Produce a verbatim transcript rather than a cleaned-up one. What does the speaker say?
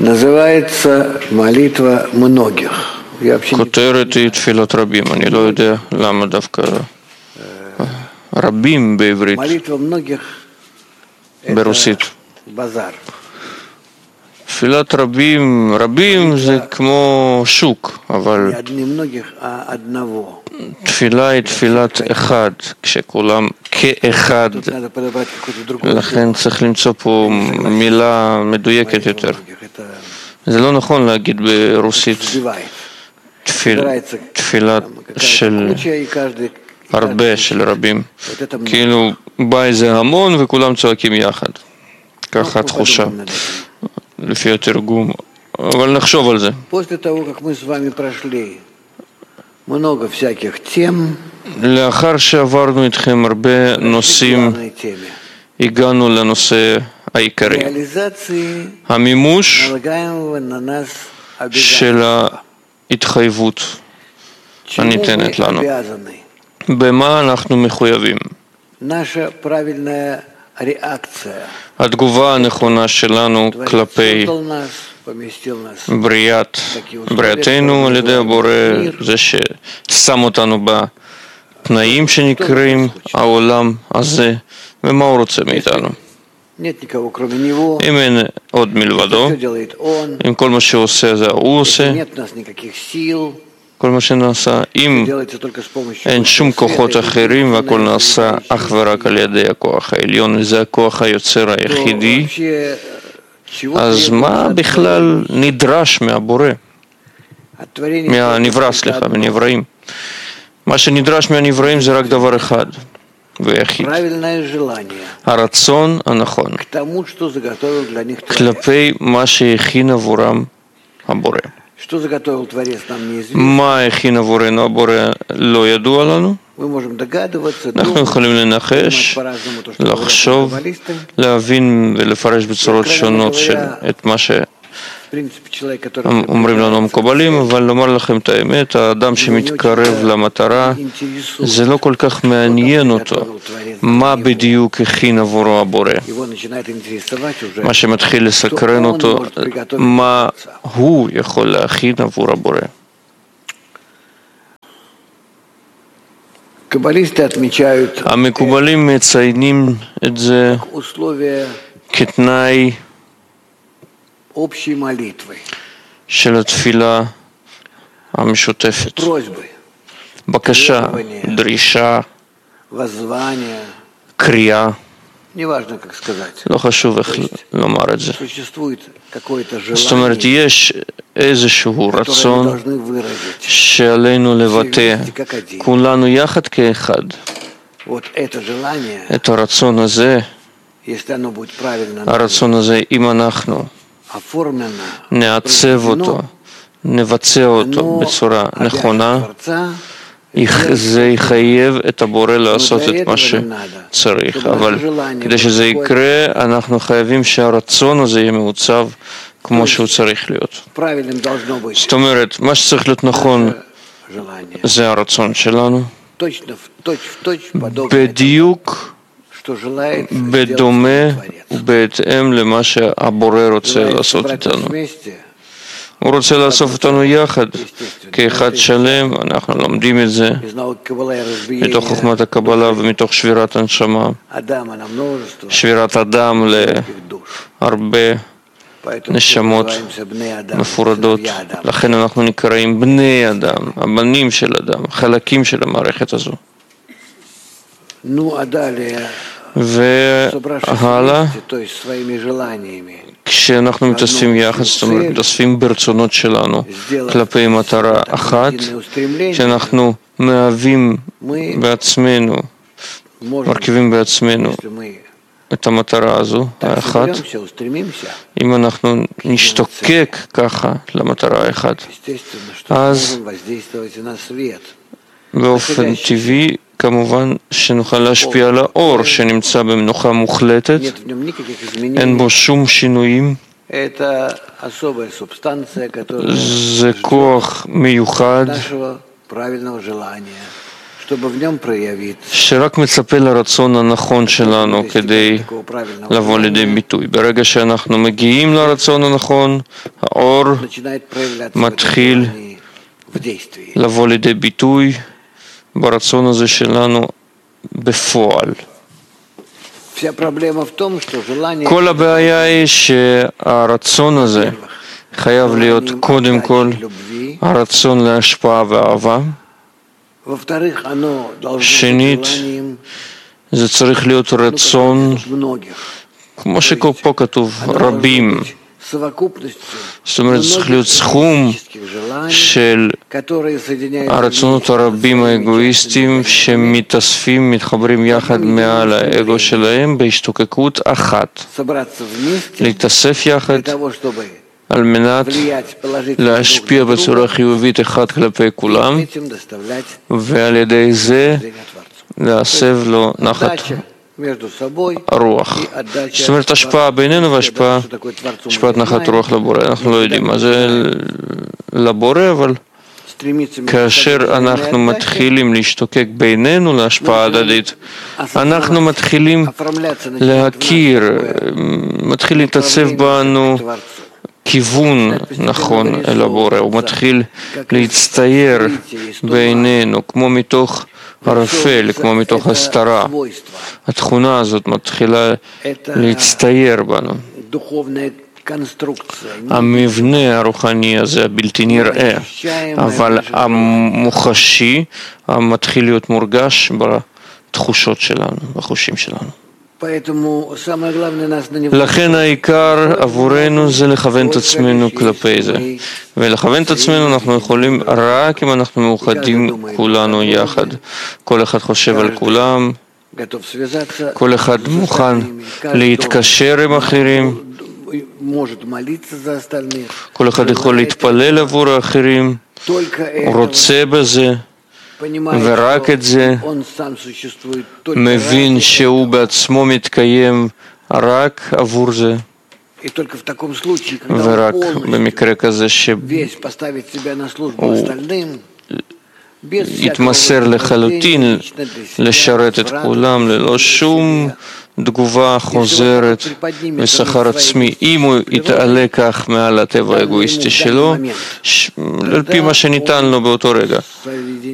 כותרת היא תפילת רבים. אני לא יודע למה דווקא רבים בעברית, ברוסית. תפילת רבים, רבים זה כמו שוק, אבל תפילה היא תפילת אחד, כשכולם כאחד. לכן צריך למצוא פה מילה מדויקת יותר. זה לא נכון להגיד ברוסית תפילה של הרבה, של רבים. כאילו בא איזה המון וכולם צועקים יחד. ככה התחושה. לפי התרגום, אבל נחשוב על זה. לאחר שעברנו איתכם הרבה נושאים, הגענו לנושא העיקרי. המימוש של ההתחייבות הניתנת לנו. במה אנחנו מחויבים? התגובה הנכונה שלנו כלפי בריאת, בריאתנו על ידי הבורא, זה ששם אותנו בתנאים שנקראים העולם הזה, ומה הוא רוצה מאיתנו. אם אין עוד מלבדו, אם כל מה שהוא עושה זה הוא עושה, כל מה שנעשה, אם אין שום כוחות אחרים והכל נעשה אך ורק על ידי הכוח העליון, זה הכוח היוצר היחידי, אז מה בכלל נדרש מהבורא? מהנברא, סליחה, מנבראים. מה שנדרש מהנבראים זה רק דבר אחד ויחיד. הרצון הנכון כלפי מה שהכין עבורם הבורא. מה הכין עבורנו הבורא לא ידוע לנו. אנחנו יכולים לנחש, לחשוב, להבין ולפרש בצורות שונות את מה שאומרים לנו המקובלים, אבל לומר לכם את האמת, האדם שמתקרב למטרה, זה לא כל כך מעניין אותו מה בדיוק הכין עבורו הבורא. מה שמתחיל לסקרן אותו, מה הוא יכול להכין עבור הבורא. המקובלים מציינים את זה כתנאי של התפילה המשותפת. בקשה, דרישה, קריאה, לא חשוב איך לומר את זה. זאת אומרת, יש איזשהו רצון שעלינו לבטא, כולנו יחד כאחד. את הרצון הזה, הרצון הזה, אם אנחנו נעצב אותו, נבצע אותו בצורה נכונה, זה יחייב את הבורא לעשות את מה שצריך. אבל כדי שזה יקרה, אנחנו חייבים שהרצון הזה יהיה מעוצב כמו שהוא צריך להיות. זאת אומרת, מה שצריך להיות נכון זה הרצון שלנו, בדיוק בדומה ובהתאם למה שהבורא רוצה לעשות איתנו. הוא רוצה לאסוף אותנו יחד, כאחד שלם. אנחנו לומדים את זה מתוך חוכמת הקבלה ומתוך שבירת הנשמה, שבירת אדם להרבה נשמות מפורדות. לכן אנחנו נקראים בני אדם, הבנים של אדם, חלקים של המערכת הזו. והלאה, כשאנחנו מתאספים יחד, זאת אומרת, מתאספים ברצונות שלנו כלפי מטרה אחת, כשאנחנו מהווים בעצמנו, מרכיבים בעצמנו את המטרה הזו, האחת, אם אנחנו נשתוקק ככה למטרה האחת, אז באופן טבעי, כמובן שנוכל להשפיע על האור שנמצא במנוחה מוחלטת, אין בו שום שינויים, זה כוח מיוחד שרק מצפה לרצון הנכון שלנו כדי לבוא לידי ביטוי. ברגע שאנחנו מגיעים לרצון הנכון, האור מתחיל לבוא לידי ביטוי ברצון הזה שלנו בפועל. כל הבעיה היא שהרצון הזה חייב להיות קודם כל הרצון להשפעה ואהבה. שנית, זה צריך להיות רצון, כמו שפה כתוב, רבים. זאת אומרת, צריך להיות סכום של הרצונות הרבים האגואיסטיים שמתאספים, מתחברים יחד מעל האגו שלהם בהשתוקקות אחת. להתאסף יחד על מנת להשפיע בצורה חיובית אחד כלפי כולם, ועל ידי זה להסב לו נחת הרוח. זאת אומרת, השפעה בינינו והשפעה, השפעת נחת רוח לבורא. אנחנו לא יודעים מה זה לבורא, אבל כאשר אנחנו מתחילים להשתוקק בינינו להשפעה הדדית, אנחנו מתחילים להכיר, מתחיל להתעצב בנו כיוון נכון אל הבורא. הוא מתחיל להצטייר בינינו כמו מתוך ערפל, כמו מתוך הסתרה. התכונה הזאת מתחילה להצטייר בנו. המבנה הרוחני הזה הבלתי נראה, אבל המוחשי, המתחיל להיות מורגש בתחושות שלנו, בחושים שלנו. לכן העיקר עבורנו זה לכוון את עצמנו כלפי זה. ולכוון את עצמנו אנחנו יכולים רק אם אנחנו מאוחדים כולנו יחד. כל אחד חושב על כולם, כל אחד מוכן להתקשר עם אחרים, כל אחד יכול להתפלל עבור האחרים, הוא רוצה בזה, ורק את זה מבין שהוא בעצמו מתקיים רק עבור זה. ורק במקרה כזה שהוא יתמסר לחלוטין לשרת את כולם ללא שום תגובה חוזרת ושכר עצמי, אם הוא יתעלה כך מעל הטבע האגואיסטי שלו, על פי מה שניתן לו באותו רגע.